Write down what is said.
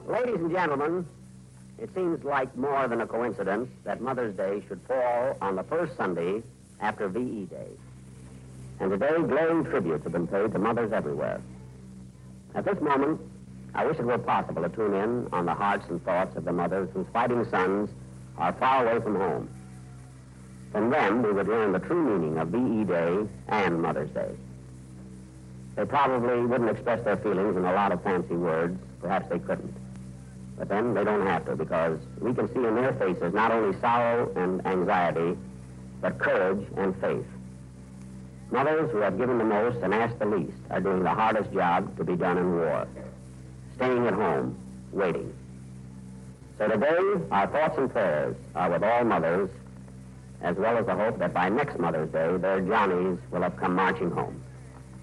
Ladies and gentlemen, it seems like more than a coincidence that Mother's Day should fall on the first Sunday after V.E. Day. And today, glowing tributes have been paid to mothers everywhere. At this moment, I wish it were possible to tune in on the hearts and thoughts of the mothers whose fighting sons are far away from home. From them, we would learn the true meaning of V.E. Day and Mother's Day. They probably wouldn't express their feelings in a lot of fancy words. Perhaps they couldn't. But then they don't have to, because we can see in their faces not only sorrow and anxiety, but courage and faith. Mothers who have given the most and asked the least are doing the hardest job to be done in war, staying at home, waiting. So today, our thoughts and prayers are with all mothers, as well as the hope that by next Mother's Day, their Johnnies will have come marching home.